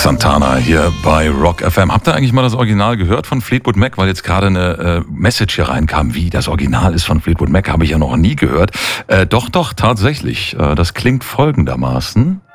Santana hier bei Rock FM. Habt ihr eigentlich mal das Original gehört von Fleetwood Mac? Weil jetzt gerade eine Message hier reinkam, wie das Original ist von Fleetwood Mac, habe ich ja noch nie gehört. Doch, tatsächlich. Das klingt folgendermaßen.